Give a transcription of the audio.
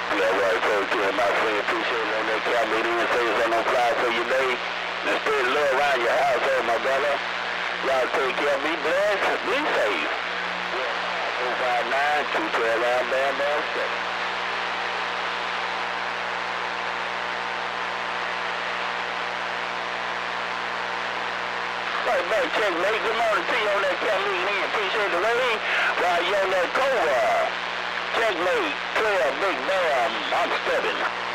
Yeah, right, folks, yeah, my friend, appreciate it on that cap meeting and say something on fly for your day. And stay low around your household, my brother. Y'all take care, be blessed, be safe. 259-212 Alabama 7. Right back, checkmate. Good morning to you on that cap meeting. Appreciate the rain. While you on that cover. Checkmate, 12, big bam, I'm stepping.